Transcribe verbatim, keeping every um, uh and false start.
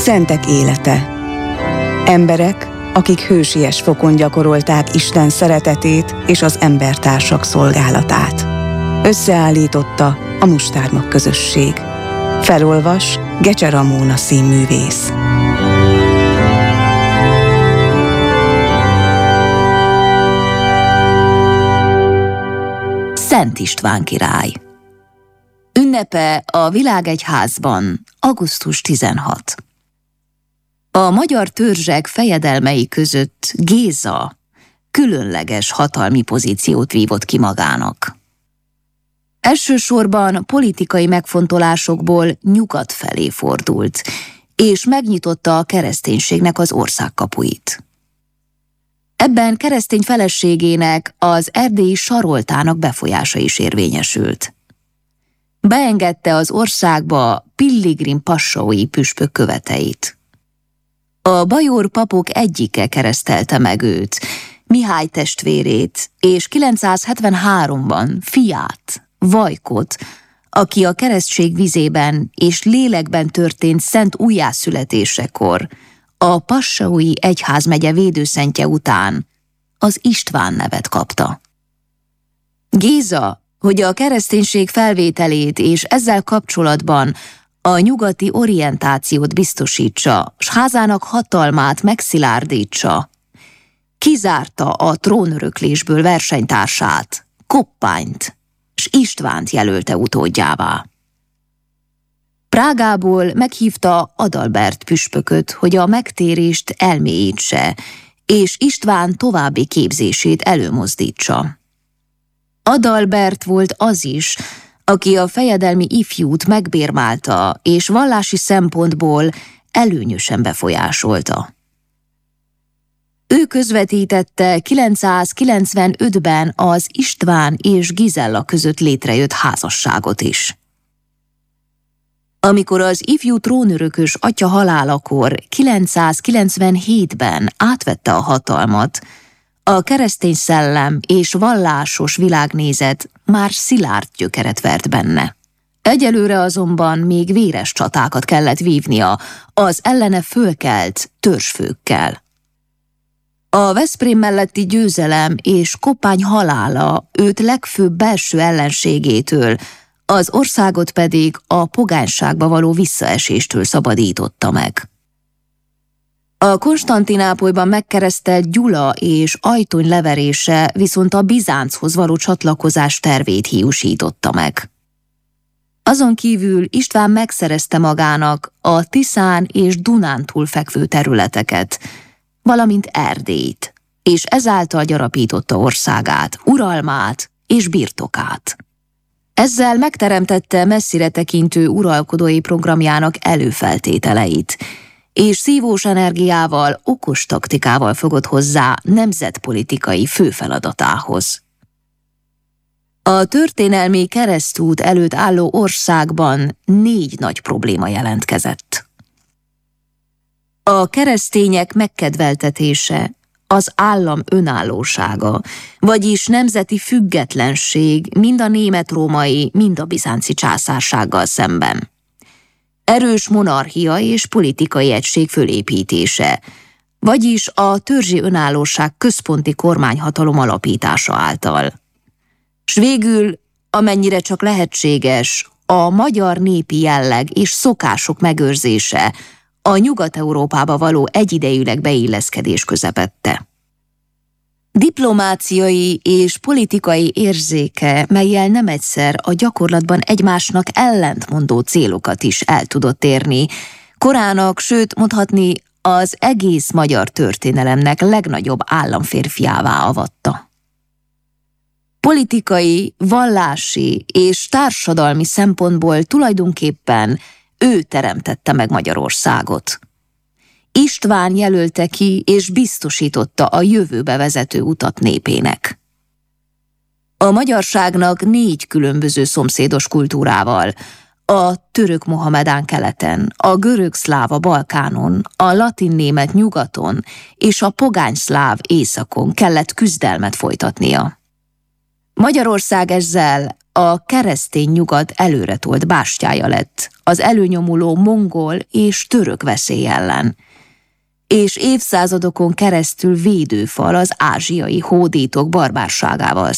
Szentek élete. Emberek, akik hősies fokon gyakorolták Isten szeretetét és az embertársak szolgálatát. Összeállította a Mustármag közösség. Felolvas Gecse Ramóna színművész. Szent István király. Ünnepe a Világegyházban, augusztus tizenhatodika. A magyar törzsek fejedelmei között Géza különleges hatalmi pozíciót vívott ki magának. Elsősorban politikai megfontolásokból nyugat felé fordult, és megnyitotta a kereszténységnek az országkapuit. Ebben keresztény feleségének, az erdélyi Saroltának befolyása is érvényesült. Beengedte az országba Pilligrim passaui püspök követeit. A bajor papok egyike keresztelte meg őt, Mihály testvérét, és kilencszázhetvenháromban fiát, Vajkot, aki a keresztség vizében és lélekben történt szent újjászületésekor, a passaui egyházmegye védőszentje után az István nevet kapta. Géza, hogy a kereszténység felvételét és ezzel kapcsolatban a nyugati orientációt biztosítsa, s házának hatalmát megszilárdítsa, kizárta a trónöröklésből versenytársát, Koppányt, s Istvánt jelölte utódjává. Prágából meghívta Adalbert püspököt, hogy a megtérést elmélyítse, és István további képzését előmozdítsa. Adalbert volt az is, aki a fejedelmi ifjút megbérmálta, és vallási szempontból előnyösen befolyásolta. Ő közvetítette kilencszázkilencvenötben az István és Gizella között létrejött házasságot is. Amikor az ifjú trónörökös atya halálakor kilencszázkilencvenhétben átvette a hatalmat, a keresztény szellem és vallásos világnézet már szilárd gyökeret vert benne. Egyelőre azonban még véres csatákat kellett vívnia az ellene fölkelt törzsfőkkel. A Veszprém melletti győzelem és Koppány halála őt legfőbb belső ellenségétől, az országot pedig a pogányságba való visszaeséstől szabadította meg. A Konstantinápolyban megkeresztelt Gyula és Ajtony leverése viszont a Bizánchoz való csatlakozás tervét hiúsította meg. Azon kívül István megszerezte magának a Tiszán és Dunántúl fekvő területeket, valamint Erdélyt, és ezáltal gyarapította országát, uralmát és birtokát. Ezzel megteremtette messzire tekintő uralkodói programjának előfeltételeit, és szívós energiával, okos taktikával fogott hozzá nemzetpolitikai főfeladatához. A történelmi keresztút előtt álló országban négy nagy probléma jelentkezett. A keresztények megkedveltetése, az állam önállósága, vagyis nemzeti függetlenség mind a német-római, mind a bizánci császársággal szemben. Erős monarchia és politikai egység fölépítése, vagyis a törzsi önállóság központi kormányhatalom alapítása által. S végül, amennyire csak lehetséges, a magyar népi jelleg és szokások megőrzése, a Nyugat-Európába való egyidejűleg beilleszkedés közepette. Diplomáciai és politikai érzéke, mellyel nem egyszer a gyakorlatban egymásnak ellentmondó célokat is el tudott érni, korának, sőt mondhatni az egész magyar történelemnek legnagyobb államférfiává avatta. Politikai, vallási és társadalmi szempontból tulajdonképpen ő teremtette meg Magyarországot. István jelölte ki és biztosította a jövőbe vezető utat népének. A magyarságnak négy különböző szomszédos kultúrával, a török mohamedán keleten, a görög-szláv a Balkánon, a latin-német nyugaton és a pogány-szláv északon kellett küzdelmet folytatnia. Magyarország ezzel a keresztény nyugat előretolt bástyája lett az előnyomuló mongol és török veszély ellen, és évszázadokon keresztül védőfal az ázsiai hódítók barbárságával